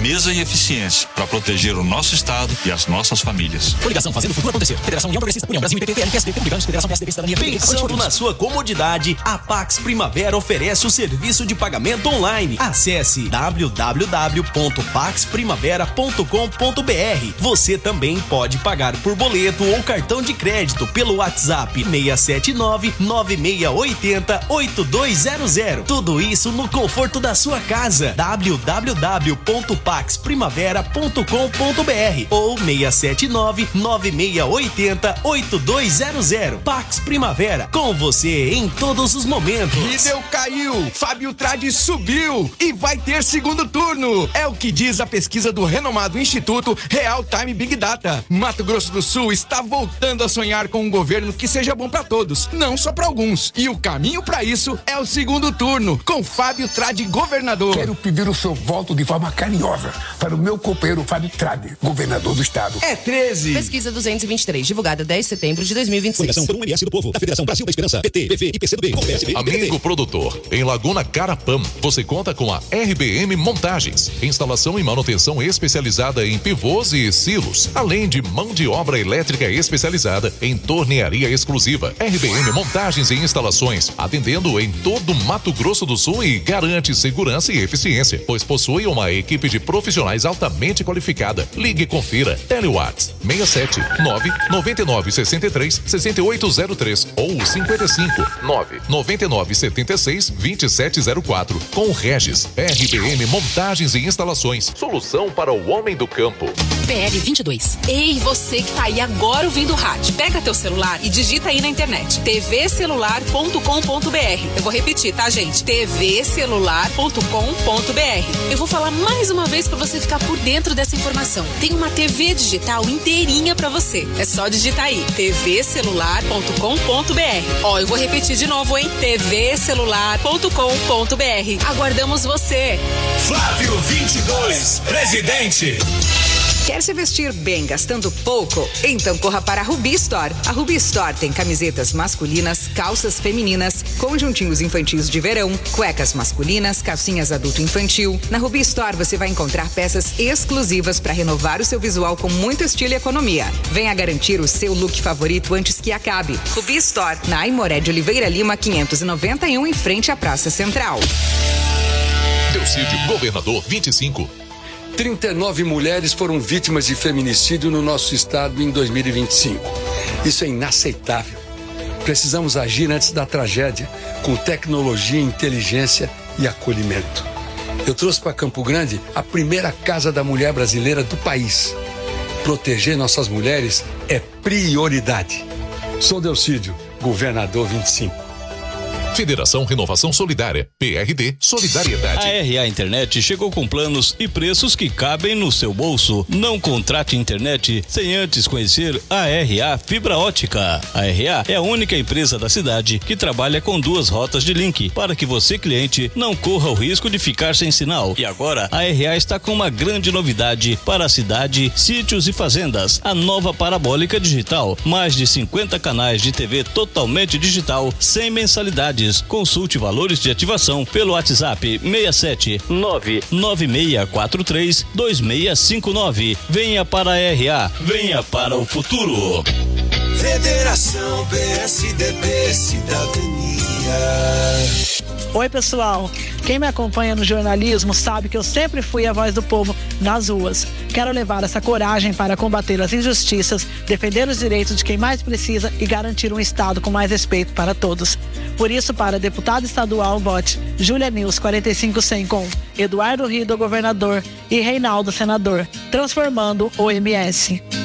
firmeza e eficiência para proteger o nosso Estado e as nossas famílias. Coligação fazendo o futuro acontecer. Federação União Progressista, União Brasil, IPP, PSDB, Republicanos, Federação PSDB, Cidadania. Pensando na sua comodidade, a Pax Primavera oferece o serviço de pagamento online. Acesse www.paxprimavera.com.br. Você também pode pagar por boleto ou cartão de crédito pelo WhatsApp 679-9680-8200. Tudo isso no conforto da sua casa. www.paxprimavera.com.br ou 679-9680-8200. Pax Primavera, com você em todos os momentos. Rideu caiu, Fábio Tradi subiu e vai ter segundo turno. É o que diz a pesquisa do renomado Instituto Real Time Big Data. Mato Grosso do Sul está voltando a sonhar com um governo que seja bom para todos, não só para alguns. E o caminho para isso é o segundo turno, com Fábio Tradi governador. Quero pedir o seu voto de forma carinhosa para o meu companheiro Fábio Tradi, governador do estado. É 13. Pesquisa 223, divulgada 10 de setembro de 2026. Coligação por um MS do Povo, da Federação Brasil da Esperança, PT, PV e PCdoB, com PSB. Amigo produtor, em Laguna Carapam, você conta com a RBM Montagens, instalação e manutenção especializada em pivôs e silos, além de mão de obra elétrica especializada em tornearia exclusiva. RBM Montagens e Instalações, atendendo em todo Mato Grosso do Sul e garante segurança e eficiência, pois possui uma equipe de profissionais altamente qualificada. Ligue e confira. Telewatts 67 999 63 6803 ou 55 999 76 2704. Com o Regis. RBM Montagens e Instalações. Solução para o homem do campo. PL 22. Ei, você que tá aí agora ouvindo o rádio, pega teu celular e digita aí na internet tvcelular.com.br. Eu vou repetir, tá, gente? tvcelular.com.br. Eu vou falar mais uma vez para você ficar por dentro dessa informação. Tem uma TV digital inteirinha para você. É só digitar aí tvcelular.com.br. Ó, eu vou repetir de novo, hein? tvcelular.com.br. Aguardamos você. Flávio 22, presidente. Quer se vestir bem gastando pouco? Então corra para a Rubi Store. A Rubi Store tem camisetas masculinas, calças femininas, conjuntinhos infantis de verão, cuecas masculinas, calcinhas adulto-infantil. Na Rubi Store você vai encontrar peças exclusivas para renovar o seu visual com muito estilo e economia. Venha garantir o seu look favorito antes que acabe. Rubi Store, na Aimoré de Oliveira Lima, 591, em frente à Praça Central. Delcídio, governador 25. 39 mulheres foram vítimas de feminicídio no nosso estado em 2025. Isso é inaceitável. Precisamos agir antes da tragédia, com tecnologia, inteligência e acolhimento. Eu trouxe para Campo Grande a primeira Casa da Mulher brasileira do país. Proteger nossas mulheres é prioridade. Sou Delcídio, governador 25. Federação Renovação Solidária, PRD Solidariedade. A RA Internet chegou com planos e preços que cabem no seu bolso. Não contrate internet sem antes conhecer a RA Fibra Ótica. A RA é a única empresa da cidade que trabalha com 2 rotas de link para que você, cliente, não corra o risco de ficar sem sinal. E agora a RA está com uma grande novidade para a cidade, sítios e fazendas. A nova parabólica digital, mais de 50 canais de TV totalmente digital, sem mensalidade. Consulte valores de ativação pelo WhatsApp 67 99643 2659. Venha para a RA, venha para o futuro. Federação PSDB Cidadania. Oi, pessoal. Quem me acompanha no jornalismo sabe que eu sempre fui a voz do povo nas ruas. Quero levar essa coragem para combater as injustiças, defender os direitos de quem mais precisa e garantir um Estado com mais respeito para todos. Por isso, para deputado estadual, vote Júlia News 45100 com Eduardo Rido, governador, e Reinaldo, senador, transformando o MS.